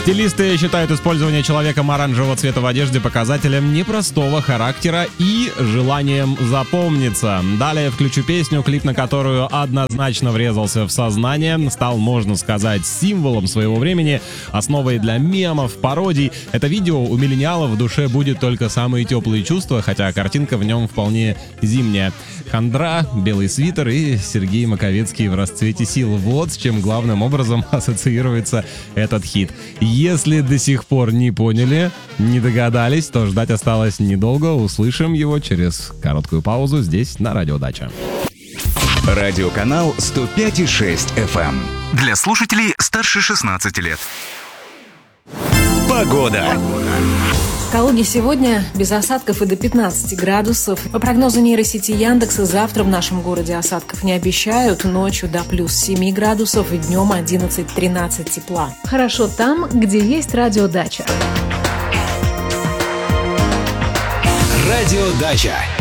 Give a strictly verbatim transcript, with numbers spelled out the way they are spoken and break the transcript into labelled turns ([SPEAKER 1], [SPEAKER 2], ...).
[SPEAKER 1] Стилисты считают использование человеком оранжевого цвета в одежде показателем непростого характера и желанием запомниться. Далее включу песню, клип на которую однозначно врезался в сознание, стал, можно сказать, символом своего времени, основой для мемов, пародий. Это видео у миллениалов в душе будет только самые теплые чувства, хотя картинка в нем вполне зимняя. Хандра, белый свитер и Сергей Маковецкий в расцвете сил. Вот с чем главным образом ассоциируется этот хит. Если до сих пор не поняли, не догадались, то ждать осталось недолго. Услышим его через короткую паузу здесь, на Радио Дача.
[SPEAKER 2] Радиоканал сто пять и шесть эф эм.
[SPEAKER 3] Для слушателей старше шестнадцати лет.
[SPEAKER 2] Погода.
[SPEAKER 4] В Калуге сегодня без осадков и до пятнадцати градусов. По прогнозу нейросети Яндекса, завтра в нашем городе осадков не обещают. Ночью до плюс семи градусов и днем одиннадцать-тринадцать тепла.
[SPEAKER 5] Хорошо там, где есть Радио Дача.
[SPEAKER 2] Радио Дача.